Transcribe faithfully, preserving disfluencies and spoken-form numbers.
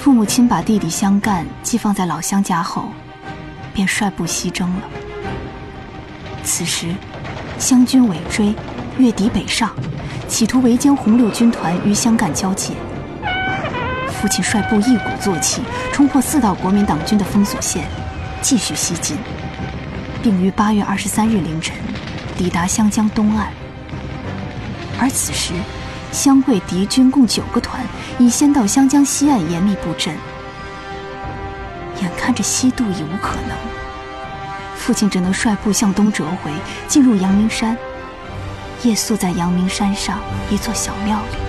父母亲把弟弟相干寄放在老乡家后，便率部西征了。此时，湘军尾追，越敌北上，企图围歼红六军团于湘赣交界。父亲率部一鼓作气，冲破四道国民党军的封锁线，继续西进，并于八月二十三日凌晨抵达湘江东岸。而此时，湘桂敌军共九个团已先到湘江西岸严密布阵，眼看着西渡已无可能，父亲只能率部向东折回，进入阳明山，夜宿在阳明山上一座小庙里。